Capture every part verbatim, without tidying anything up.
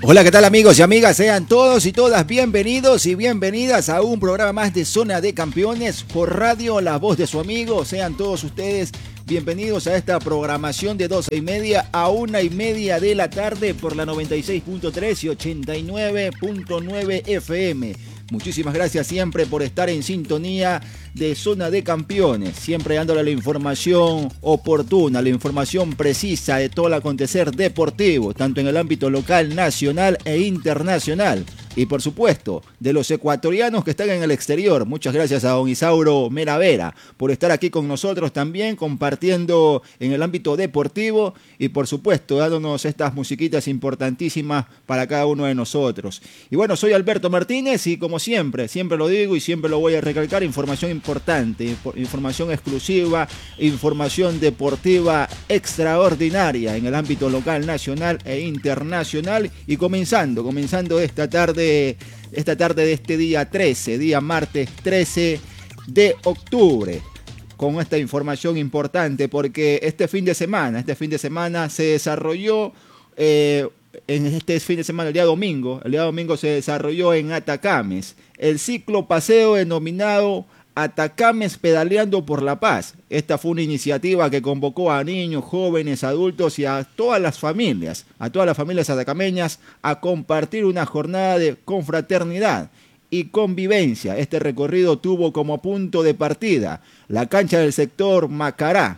Hola, ¿qué tal amigos y amigas? Sean todos y todas bienvenidos y bienvenidas a un programa más de Zona de Campeones por radio La Voz de su Amigo. Sean todos ustedes bienvenidos a esta programación de doce y media a una y media de la tarde por la noventa y seis punto tres y ochenta y nueve punto nueve F M. Muchísimas gracias siempre por estar en sintonía de Zona de Campeones, siempre dándole la información oportuna, la información precisa de todo el acontecer deportivo, tanto en el ámbito local, nacional e internacional. Y por supuesto, de los ecuatorianos que están en el exterior. Muchas gracias a don Isauro Meravera por estar aquí con nosotros también, compartiendo en el ámbito deportivo y por supuesto dándonos estas musiquitas importantísimas para cada uno de nosotros. Y bueno, soy Alberto Martínez y como siempre, siempre lo digo y siempre lo voy a recalcar, información importante, información exclusiva, información deportiva extraordinaria en el ámbito local, nacional e internacional. Y comenzando, comenzando esta tarde esta tarde de este día trece, día martes trece de octubre, con esta información importante porque este fin de semana, este fin de semana se desarrolló, eh, en este fin de semana, el día domingo, el día domingo se desarrolló en Atacames, el ciclo paseo denominado Atacames Pedaleando por la Paz. Esta fue una iniciativa que convocó a niños, jóvenes, adultos y a todas las familias, a todas las familias atacameñas a compartir una jornada de confraternidad y convivencia. Este recorrido tuvo como punto de partida la cancha del sector Macará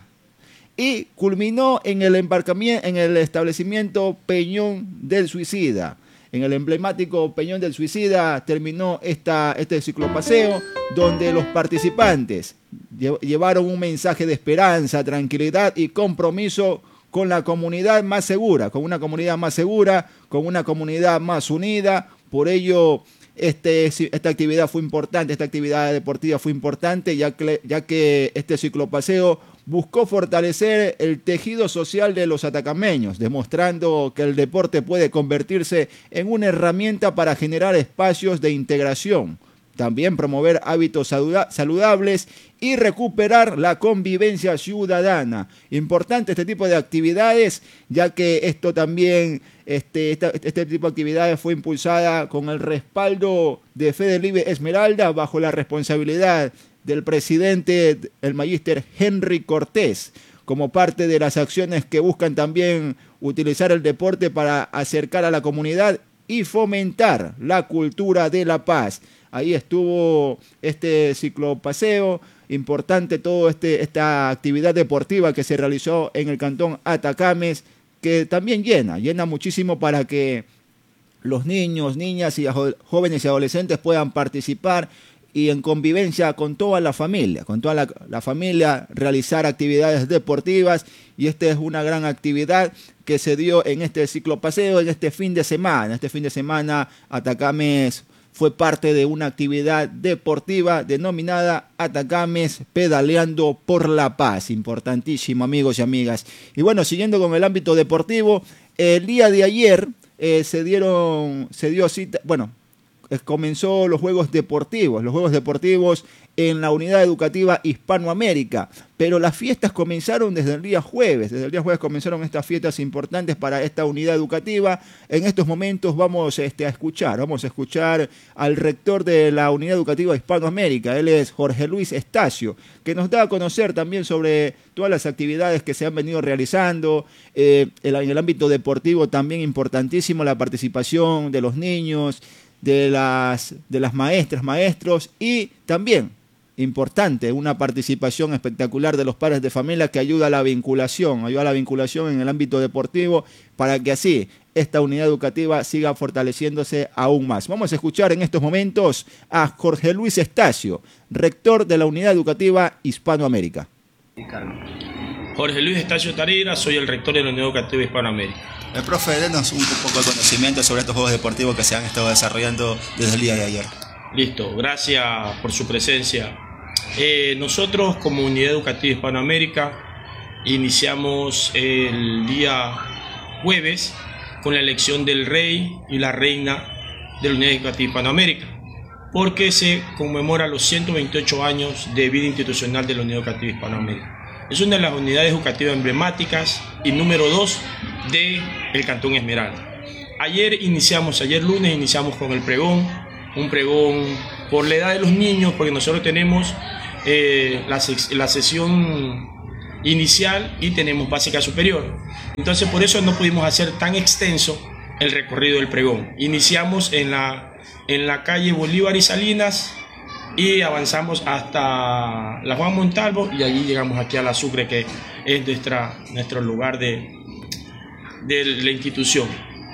y culminó en el embarcamiento, en el establecimiento Peñón del Suicida. En el emblemático Peñón del Suicida terminó esta, este ciclopaseo donde los participantes llevaron un mensaje de esperanza, tranquilidad y compromiso con la comunidad más segura, con una comunidad más segura, con una comunidad más unida. Por ello, este, esta actividad fue importante, esta actividad deportiva fue importante, ya que, ya que este ciclopaseo buscó fortalecer el tejido social de los atacameños, demostrando que el deporte puede convertirse en una herramienta para generar espacios de integración, también promover hábitos saludables y recuperar la convivencia ciudadana. Importante este tipo de actividades, ya que esto también, este, esta, este tipo de actividades fue impulsada con el respaldo de Fedelive Esmeralda bajo la responsabilidad del presidente, el magíster Henry Cortés, como parte de las acciones que buscan también utilizar el deporte para acercar a la comunidad y fomentar la cultura de la paz. Ahí estuvo este ciclopaseo, importante toda este, esta actividad deportiva que se realizó en el cantón Atacames, que también llena, llena muchísimo para que los niños, niñas y jóvenes y adolescentes puedan participar y en convivencia con toda la familia, con toda la, la familia realizar actividades deportivas. Y esta es una gran actividad que se dio en este ciclopaseo, en este fin de semana. Este fin de semana Atacames fue parte de una actividad deportiva denominada Atacames Pedaleando por la Paz. Importantísimo, amigos y amigas. Y bueno, siguiendo con el ámbito deportivo, el día de ayer eh, se dieron, se dio cita, bueno, comenzó los Juegos Deportivos, los Juegos Deportivos en la Unidad Educativa Hispanoamérica, pero las fiestas comenzaron desde el día jueves, desde el día jueves comenzaron estas fiestas importantes para esta unidad educativa. En estos momentos vamos este, a escuchar, vamos a escuchar al rector de la Unidad Educativa Hispanoamérica, él es Jorge Luis Estacio, que nos da a conocer también sobre todas las actividades que se han venido realizando, eh, en el ámbito deportivo también importantísimo la participación de los niños, de las, de las maestras, maestros y también, importante, una participación espectacular de los padres de familia que ayuda a la vinculación, ayuda a la vinculación en el ámbito deportivo para que así esta unidad educativa siga fortaleciéndose aún más. Vamos a escuchar en estos momentos a Jorge Luis Estacio, rector de la Unidad Educativa Hispanoamérica. Jorge Luis Estacio Tarira, soy el rector de la Unidad Educativa Hispanoamérica. El profe, denos un poco de conocimiento sobre estos juegos deportivos que se han estado desarrollando desde el día de ayer. Listo, gracias por su presencia. Eh, nosotros como Unidad Educativa Hispanoamérica iniciamos el día jueves con la elección del rey y la reina de la Unidad Educativa Hispanoamérica, porque se conmemora los ciento veintiocho años de vida institucional de la Unidad Educativa Hispanoamérica. Es una de las unidades educativas emblemáticas y número dos del Cantón Esmeralda. ayer iniciamos, ayer lunes iniciamos con el pregón, un pregón por la edad de los niños, porque nosotros tenemos eh, la, la sesión inicial y tenemos básica superior. Entonces por eso no pudimos hacer tan extenso el recorrido del pregón. Iniciamos en la, en la calle Bolívar y Salinas y avanzamos hasta la Juan Montalvo y allí llegamos aquí a la Sucre, que es nuestra, nuestro lugar de, de la institución.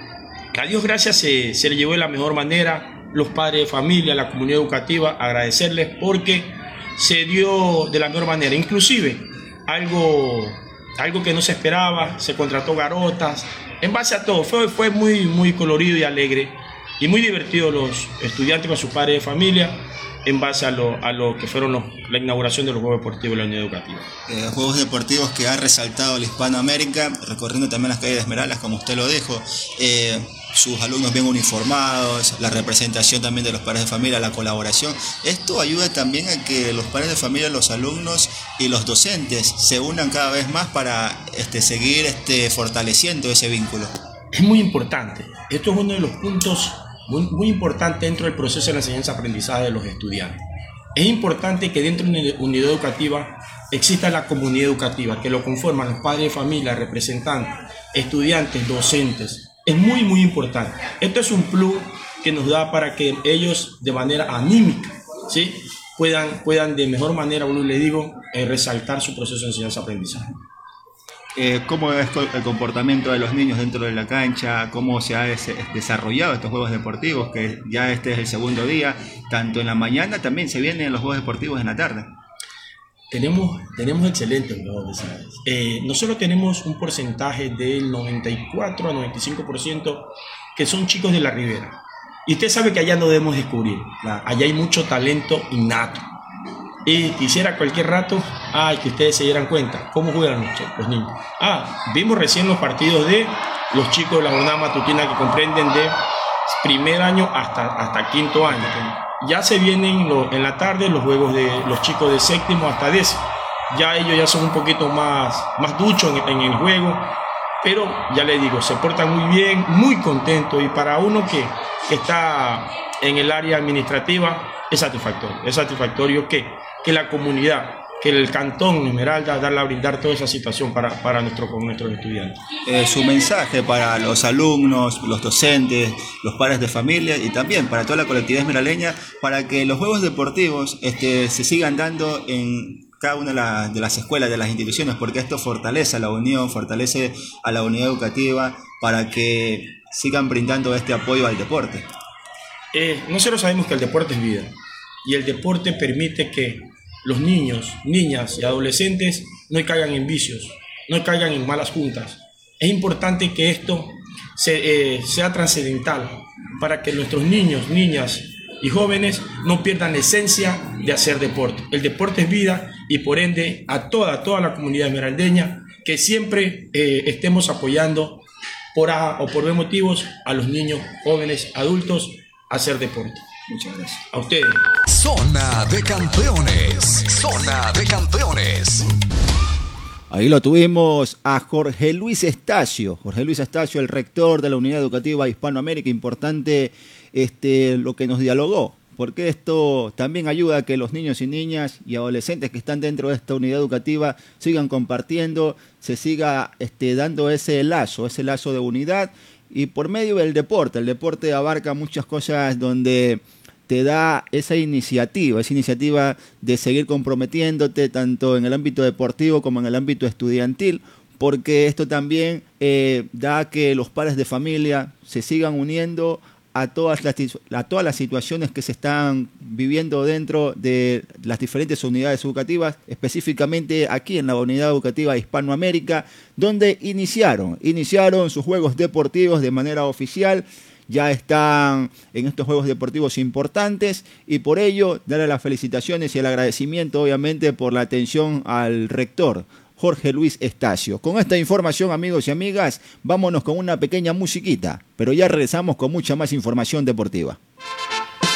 A Dios gracias se, se le llevó de la mejor manera, los padres de familia, la comunidad educativa, agradecerles porque se dio de la mejor manera. Inclusive algo, algo que no se esperaba, se contrató garotas, en base a todo, fue, fue muy, muy colorido y alegre y muy divertido los estudiantes con sus padres de familia, en base a lo, a lo que fueron los, la inauguración de los Juegos Deportivos de la Unidad Educativa. Eh, Juegos Deportivos que ha resaltado la Hispanoamérica, recorriendo también las calles de Esmeraldas, como usted lo dijo, eh, sus alumnos bien uniformados, la representación también de los padres de familia, la colaboración. Esto ayuda también a que los padres de familia, los alumnos y los docentes se unan cada vez más para este, seguir este, fortaleciendo ese vínculo. Es muy importante. Esto es uno de los puntos Muy, muy importante dentro del proceso de la enseñanza-aprendizaje de los estudiantes. Es importante que dentro de una unidad educativa exista la comunidad educativa, que lo conforman los padres de familia, representantes, estudiantes, docentes. Es muy, muy importante. Esto es un plus que nos da para que ellos, de manera anímica, ¿sí?, puedan, puedan de mejor manera, como les digo, eh, resaltar su proceso de enseñanza-aprendizaje. Eh, ¿Cómo es el comportamiento de los niños dentro de la cancha? ¿Cómo se ha des desarrollado estos juegos deportivos? Que ya este es el segundo día, tanto en la mañana también se vienen los juegos deportivos en la tarde. Tenemos, tenemos excelentes jugadores. Eh, nosotros tenemos un porcentaje del noventa y cuatro a noventa y cinco por ciento que son chicos de la Ribera. Y usted sabe que allá no debemos descubrir. Allá hay mucho talento innato. Y quisiera cualquier rato, ay, que ustedes se dieran cuenta cómo juegan los, los niños. Ah, vimos recién los partidos de los chicos de la jornada matutina, que comprenden de primer año hasta, hasta quinto año. Ya se vienen lo, en la tarde los juegos de los chicos de séptimo hasta décimo. Ya ellos ya son un poquito más, más duchos en, en el juego, pero ya les digo, se portan muy bien, muy contentos, y para uno que, que está en el área administrativa es satisfactorio. Es satisfactorio que que la comunidad, que el Cantón Esmeralda, darle a brindar toda esa situación para, para nuestro, con nuestros estudiantes. Eh, su mensaje para los alumnos, los docentes, los padres de familia y también para toda la colectividad esmeraldeña, para que los juegos deportivos este, se sigan dando en cada una de, la, de las escuelas, de las instituciones, porque esto fortalece a la unión, fortalece a la unidad educativa, para que sigan brindando este apoyo al deporte. Eh, nosotros sabemos que el deporte es vida, y el deporte permite que los niños, niñas y adolescentes no caigan en vicios, no caigan en malas juntas. Es importante que esto se, eh, sea trascendental para que nuestros niños, niñas y jóvenes no pierdan la esencia de hacer deporte. El deporte es vida, y por ende a toda, toda la comunidad esmeraldeña, que siempre eh, estemos apoyando por A o por B motivos a los niños, jóvenes, adultos a hacer deporte. Muchas gracias. A ustedes. Zona de Campeones. Zona de Campeones. Ahí lo tuvimos a Jorge Luis Estacio. Jorge Luis Estacio, el rector de la Unidad Educativa Hispanoamérica. Importante este, lo que nos dialogó, porque esto también ayuda a que los niños y niñas y adolescentes que están dentro de esta unidad educativa sigan compartiendo, se siga este, dando ese lazo, ese lazo de unidad. Y por medio del deporte, el deporte abarca muchas cosas donde te da esa iniciativa, esa iniciativa de seguir comprometiéndote tanto en el ámbito deportivo como en el ámbito estudiantil, porque esto también eh, da que los padres de familia se sigan uniendo a todas las, a todas las situaciones que se están viviendo dentro de las diferentes unidades educativas, específicamente aquí en la Unidad Educativa Hispanoamérica, donde iniciaron, iniciaron sus juegos deportivos de manera oficial. Ya están en estos juegos deportivos importantes, y por ello darle las felicitaciones y el agradecimiento obviamente por la atención al rector Jorge Luis Estacio. Con esta información, amigos y amigas, vámonos con una pequeña musiquita, pero ya regresamos con mucha más información deportiva.